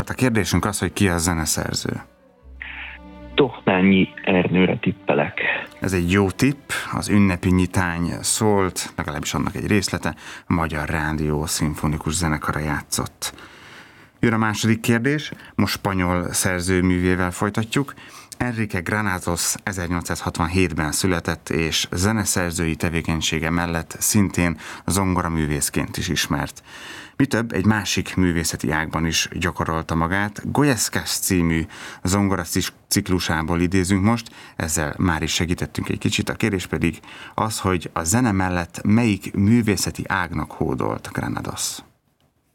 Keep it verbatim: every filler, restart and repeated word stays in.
Tehát a kérdésünk az, hogy ki a zeneszerző. Tohnányi Ernőre tippelek. Ez egy jó tipp, az ünnepi nyitány szólt, legalábbis annak egy részlete, a Magyar Rádió szimfonikus zenekara játszott. Jön a második kérdés, most spanyol szerzőművével folytatjuk. Enrique Granados ezernyolcszázhatvanhétben született, és zeneszerzői tevékenysége mellett szintén zongoraművészként is ismert. Mi több, egy másik művészeti ágban is gyakorolta magát. Goyescas című zongora ciklusából idézünk most, ezzel már is segítettünk egy kicsit, a kérdés pedig az, hogy a zene mellett melyik művészeti ágnak hódolt Granados.